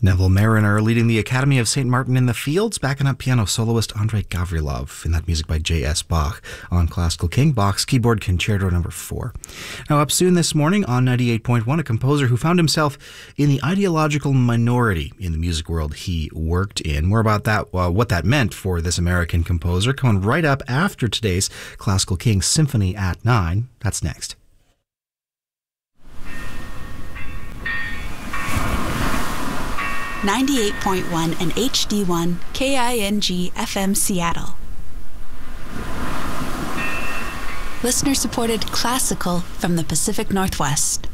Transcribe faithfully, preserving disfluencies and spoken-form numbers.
Neville Mariner leading the Academy of Saint Martin in the Fields, backing up piano soloist Andrei Gavrilov in that music by J S. Bach on Classical King, Bach's Keyboard Concerto number four. Now up soon this morning on ninety-eight point one, a composer who found himself in the ideological minority in the music world he worked in. More about that, uh, what that meant for this American composer, coming right up after today's Classical King Symphony at nine. That's next. ninety-eight point one and H D one K I N G F M Seattle. Listener-supported classical from the Pacific Northwest.